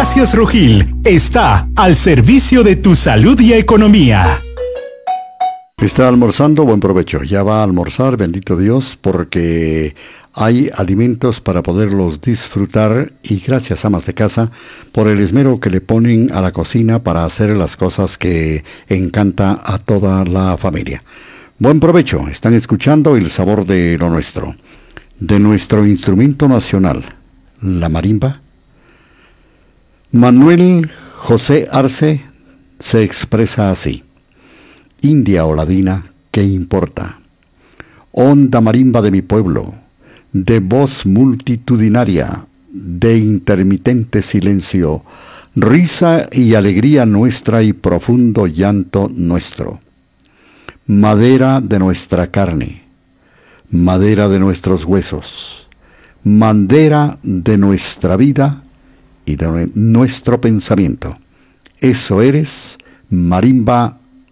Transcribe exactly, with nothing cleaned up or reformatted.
Farmacias Rojil está al servicio de tu salud y economía. Está almorzando, buen provecho. Ya va a almorzar, bendito Dios, porque hay alimentos para poderlos disfrutar y gracias, amas de casa, por el esmero que le ponen a la cocina para hacer las cosas que encanta a toda la familia. Buen provecho. Están escuchando El Sabor de lo Nuestro, de nuestro instrumento nacional, la marimba. Manuel José Arce se expresa así: India o ladina, ¿qué importa? Honda marimba de mi pueblo, de voz multitudinaria, de intermitente silencio, risa y alegría nuestra y profundo llanto nuestro. Madera de nuestra carne, madera de nuestros huesos, madera de nuestra vida y de nuestro pensamiento. Eso eres, marimba